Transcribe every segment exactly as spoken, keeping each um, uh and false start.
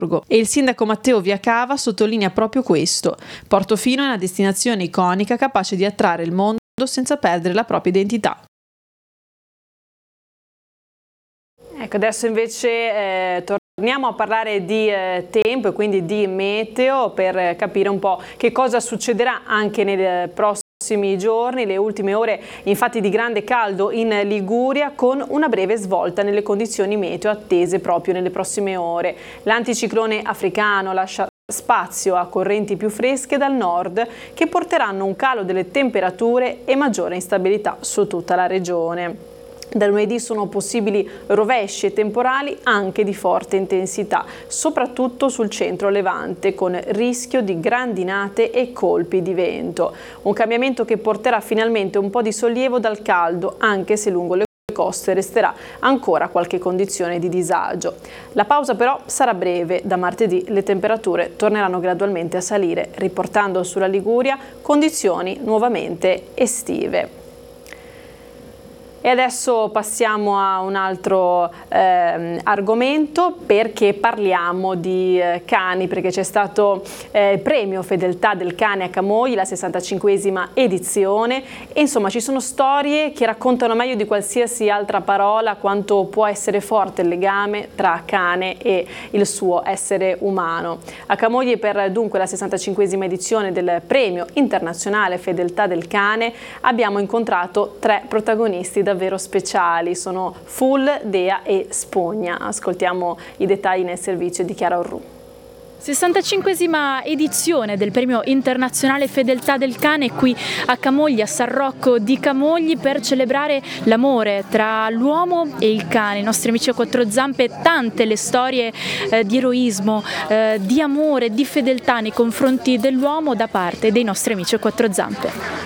E il sindaco Matteo Viacava sottolinea proprio questo. Portofino è una destinazione iconica capace di attrarre il mondo senza perdere la propria identità. Ecco, adesso invece eh, torniamo a parlare di eh, tempo e quindi di meteo per capire un po' che cosa succederà anche nei prossimi giorni. Le ultime ore infatti di grande caldo in Liguria, con una breve svolta nelle condizioni meteo attese proprio nelle prossime ore. L'anticiclone africano lascia spazio a correnti più fresche dal nord che porteranno un calo delle temperature e maggiore instabilità su tutta la regione. Da lunedì sono possibili rovesci e temporali anche di forte intensità, soprattutto sul centro levante, con rischio di grandinate e colpi di vento. Un cambiamento che porterà finalmente un po' di sollievo dal caldo, anche se lungo le coste resterà ancora qualche condizione di disagio. La pausa però sarà breve. Da martedì le temperature torneranno gradualmente a salire, riportando sulla Liguria condizioni nuovamente estive. E adesso passiamo a un altro eh, argomento, perché parliamo di eh, cani, perché c'è stato eh, il premio Fedeltà del Cane a Camogli, la sessantacinquesima edizione, e insomma ci sono storie che raccontano meglio di qualsiasi altra parola quanto può essere forte il legame tra cane e il suo essere umano. A Camogli, per dunque la sessantacinquesima edizione del premio internazionale Fedeltà del Cane, abbiamo incontrato tre protagonisti davvero speciali. Sono Full, Dea e Spugna. Ascoltiamo i dettagli nel servizio di Chiara Orru. sessantacinquesima edizione del premio internazionale Fedeltà del Cane qui a Camogli, a San Rocco di Camogli, per celebrare l'amore tra l'uomo e il cane. I nostri amici a quattro zampe, tante le storie eh, di eroismo, eh, di amore, di fedeltà nei confronti dell'uomo da parte dei nostri amici a quattro zampe.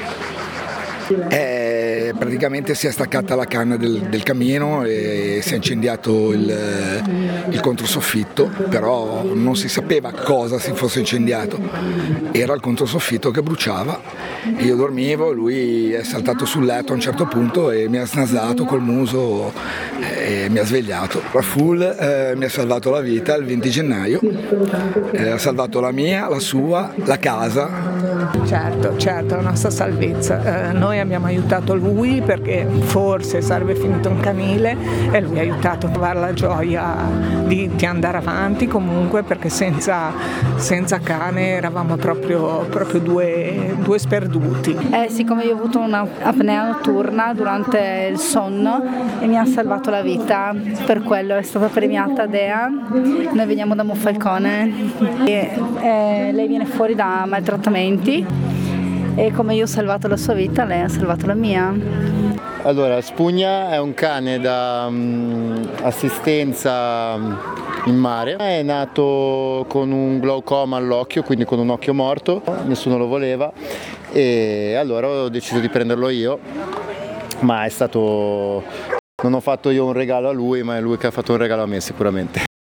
Eh, praticamente si è staccata la canna del, del camino e si è incendiato il, il controsoffitto, però non si sapeva cosa si fosse incendiato, era il controsoffitto che bruciava. Io dormivo, lui è saltato sul letto a un certo punto e mi ha snasato col muso e mi ha svegliato. Full eh, mi ha salvato la vita il venti gennaio, eh, ha salvato la mia, la sua, la casa. Certo, certo, la nostra salvezza. Eh, noi abbiamo aiutato lui perché forse sarebbe finito un canile e lui ha aiutato a trovare la gioia di, di andare avanti comunque, perché senza, senza cane eravamo proprio, proprio due, due sperduti. Eh, siccome io ho avuto un'apnea notturna durante il sonno e mi ha salvato la vita, per quello è stata premiata Dea. Noi veniamo da Monfalcone e eh, lei viene fuori da maltrattamenti, e come io ho salvato la sua vita, lei ha salvato la mia. Allora, Spugna è un cane da um, assistenza in mare, è nato con un glaucoma all'occhio, quindi con un occhio morto, nessuno lo voleva e allora ho deciso di prenderlo io, ma è stato... non ho fatto io un regalo a lui, ma è lui che ha fatto un regalo a me sicuramente.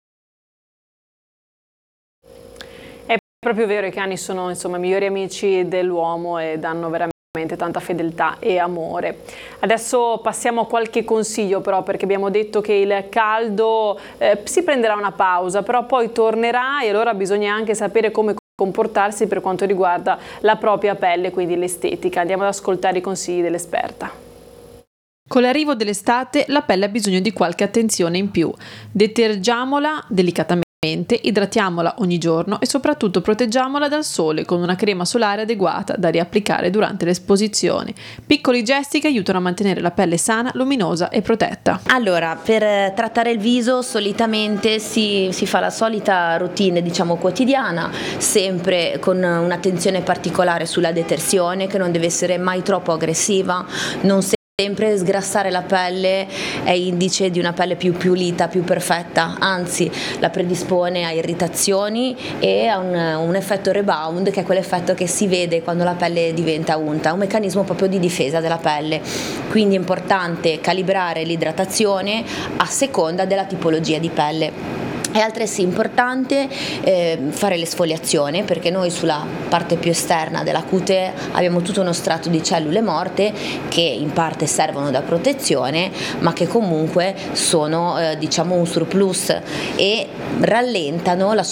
È proprio vero, i cani sono insomma migliori amici dell'uomo e danno veramente tanta fedeltà e amore. Adesso passiamo a qualche consiglio però, perché abbiamo detto che il caldo eh, si prenderà una pausa, però poi tornerà e allora bisogna anche sapere come comportarsi per quanto riguarda la propria pelle, quindi l'estetica. Andiamo ad ascoltare i consigli dell'esperta. Con l'arrivo dell'estate la pelle ha bisogno di qualche attenzione in più. Detergiamola delicatamente, idratiamola ogni giorno e soprattutto proteggiamola dal sole con una crema solare adeguata da riapplicare durante le esposizioni. Piccoli gesti che aiutano a mantenere la pelle sana, luminosa e protetta. Allora, per trattare il viso solitamente si, si fa la solita routine, diciamo quotidiana, sempre con un'attenzione particolare sulla detersione, che non deve essere mai troppo aggressiva, non sempre sgrassare la pelle è indice di una pelle più pulita, più perfetta, anzi la predispone a irritazioni e a un, un effetto rebound, che è quell'effetto che si vede quando la pelle diventa unta, un meccanismo proprio di difesa della pelle. Quindi è importante calibrare l'idratazione a seconda della tipologia di pelle. È altresì importante eh, fare l'esfoliazione, perché noi sulla parte più esterna della cute abbiamo tutto uno strato di cellule morte che in parte servono da protezione, ma che comunque sono eh, diciamo un surplus e rallentano la